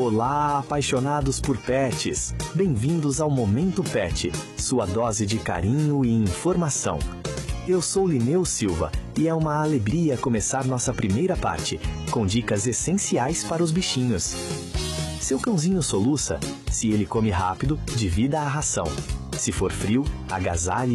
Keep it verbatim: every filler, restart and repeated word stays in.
Olá, apaixonados por pets! Bem-vindos ao Momento Pet, sua dose de carinho e informação. Eu sou Lineu Silva e é uma alegria começar nossa primeira parte, com dicas essenciais para os bichinhos. Seu cãozinho soluça? Se ele come rápido, divida a ração. Se for frio, agasalhe